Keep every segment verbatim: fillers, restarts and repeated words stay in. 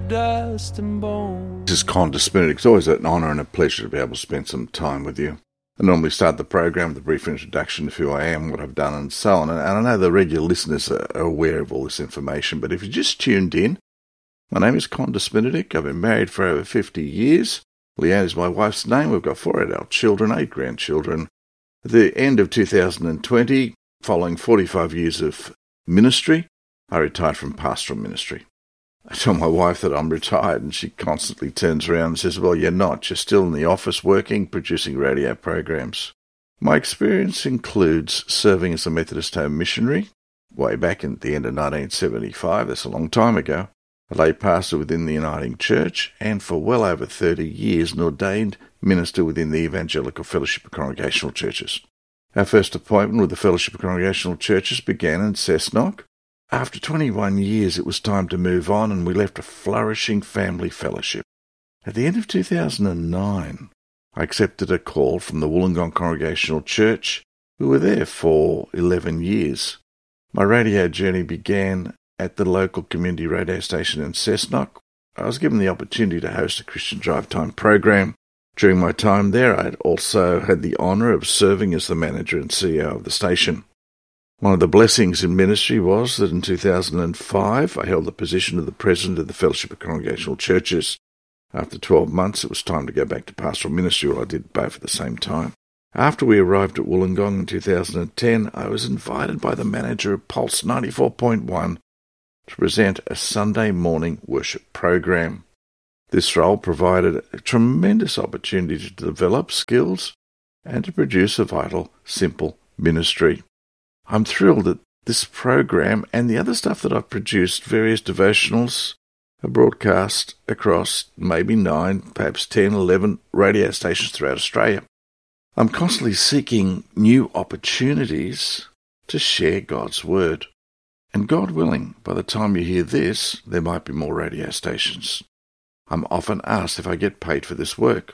dust and bone. This is Qantas Benedict. It's always an honour and a pleasure to be able to spend some time with you. I normally start the program with a brief introduction of who I am, what I've done, and so on. And I know the regular listeners are aware of all this information, but if you just tuned in, my name is Qantas Benedict. I've been married for over fifty years. Leanne is my wife's name. We've got four adult children, eight grandchildren. At the end of two thousand twenty, following forty-five years of ministry, I retired from pastoral ministry. I tell my wife that I'm retired, and she constantly turns around and says, well, you're not. You're still in the office working, producing radio programs. My experience includes serving as a Methodist home missionary, way back in the end of nineteen seventy-five, that's a long time ago, a lay pastor within the Uniting Church, and for well over thirty years an ordained minister within the Evangelical Fellowship of Congregational Churches. Our first appointment with the Fellowship of Congregational Churches began in Cessnock. After twenty-one years, it was time to move on, and we left a flourishing family fellowship. At the end of two thousand nine, I accepted a call from the Wollongong Congregational Church. We were there for eleven years. My radio journey began at the local community radio station in Cessnock. I was given the opportunity to host a Christian Drive Time program. During my time there, I had also had the honour of serving as the manager and C E O of the station. One of the blessings in ministry was that in two thousand five I held the position of the president of the Fellowship of Congregational Churches. After twelve months, it was time to go back to pastoral ministry, or I did both at the same time. After we arrived at Wollongong in two thousand ten, I was invited by the manager of Pulse ninety-four point one to present a Sunday morning worship program. This role provided a tremendous opportunity to develop skills and to produce a vital, simple ministry. I'm thrilled that this program and the other stuff that I've produced, various devotionals, are broadcast across maybe nine, perhaps ten, eleven radio stations throughout Australia. I'm constantly seeking new opportunities to share God's Word. And God willing, by the time you hear this, there might be more radio stations. I'm often asked if I get paid for this work.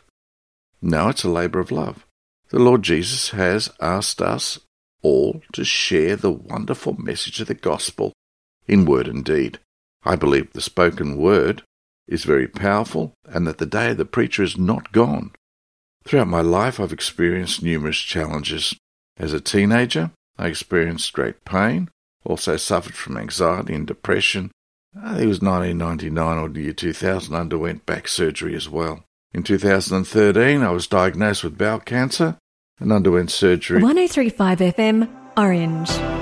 No, it's a labour of love. The Lord Jesus has asked us all to share the wonderful message of the gospel in word and deed. I believe the spoken word is very powerful and that the day of the preacher is not gone. Throughout my life, I've experienced numerous challenges. As a teenager, I experienced great pain, also suffered from anxiety and depression. I think it was nineteen ninety-nine or the year two thousand, underwent back surgery as well. In two thousand thirteen, I was diagnosed with bowel cancer and underwent surgery. one oh three point five F M, Orange.